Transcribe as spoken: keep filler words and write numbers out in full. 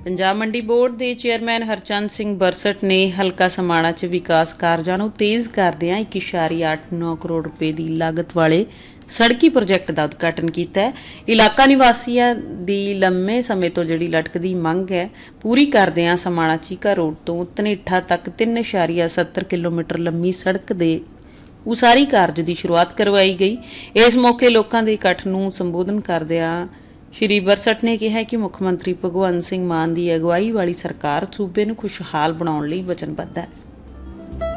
ਪੰਜਾਬ ਮੰਡੀ ਬੋਰਡ ਦੇ chairman Harchand Singh burst ਨੇ ਹਲਕਾ ਸਮਾਣਾ 'ਚ ਵਿਕਾਸ ਕਾਰਜਾਂ ਨੂੰ ਤੇਜ਼ ਕਰਦਿਆਂ ਇੱਕ ਇਸ਼ਾਰੀਆ ਅੱਠ ਨੌ ਕਰੋੜ ਰੁਪਏ ਦੀ ਲਾਗਤ ਵਾਲੇ ਸੜਕੀ ਪ੍ਰੋਜੈਕਟ ਦਾ ਉਦਘਾਟਨ ਕੀਤਾ ਹੈ। ਇਲਾਕਾ ਨਿਵਾਸੀਆਂ ਦੀ ਲੰਮੇ ਸਮੇਂ ਤੋਂ ਜਿਹੜੀ ਲਟਕਦੀ ਮੰਗ ਹੈ ਪੂਰੀ ਕਰਦਿਆਂ ਸਮਾਣਾ ਚੀਕਾ ਰੋਡ ਤੋਂ ਧਨੇਠਾ ਤੱਕ ਤਿੰਨ ਇਸ਼ਾਰੀਆ ਸੱਤਰ ਕਿਲੋਮੀਟਰ ਲੰਮੀ ਸੜਕ ਦੇ ਉਸਾਰੀ ਕਾਰਜ ਦੀ ਸ਼ੁਰੂਆਤ ਕਰਵਾਈ ਗਈ। ਇਸ ਮੌਕੇ ਲੋਕਾਂ ਦੇ ਇਕੱਠ ਨੂੰ ਸੰਬੋਧਨ ਕਰਦਿਆਂ ਸ਼੍ਰੀ ਬਰਸਟ ਨੇ ਕਿਹਾ ਕਿ ਮੁੱਖ ਮੰਤਰੀ ਭਗਵੰਤ ਸਿੰਘ ਮਾਨ ਦੀ ਅਗਵਾਈ ਵਾਲੀ ਸਰਕਾਰ ਸੂਬੇ ਨੂੰ ਖੁਸ਼ਹਾਲ ਬਣਾਉਣ ਲਈ ਵਚਨਬੱਧ ਹੈ।